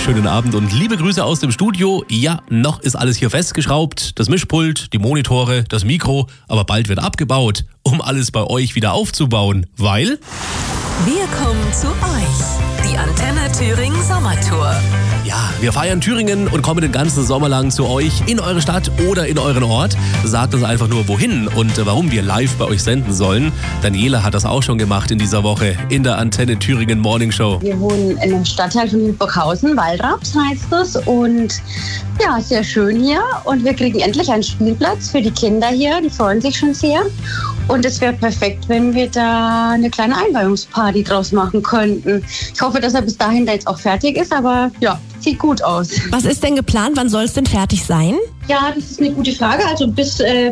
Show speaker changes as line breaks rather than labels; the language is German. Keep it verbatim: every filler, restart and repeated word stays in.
wunderschönen Abend und liebe Grüße aus dem Studio. Ja, noch ist alles hier festgeschraubt. Das Mischpult, die Monitore, das Mikro. Aber bald wird abgebaut, um alles bei euch wieder aufzubauen. Weil...
Wir kommen zu euch. Die Antenne Thüringen Sommertour.
Ja, wir feiern Thüringen und kommen den ganzen Sommer lang zu euch in eure Stadt oder in euren Ort. Sagt uns einfach nur, wohin und warum wir live bei euch senden sollen. Daniela hat das auch schon gemacht in dieser Woche in der Antenne Thüringen Morning Show.
Wir wohnen in einem Stadtteil von Hildburghausen, Waldraps heißt es. Und ja, sehr schön hier. Und wir kriegen endlich einen Spielplatz für die Kinder hier. Die freuen sich schon sehr. Und es wäre perfekt, wenn wir da eine kleine Einweihungsparty draus machen könnten. Ich hoffe, dass er bis dahin da jetzt auch fertig ist, aber ja, sieht gut aus.
Was ist denn geplant? Wann soll es denn fertig sein?
Ja, das ist eine gute Frage. Also bis, äh,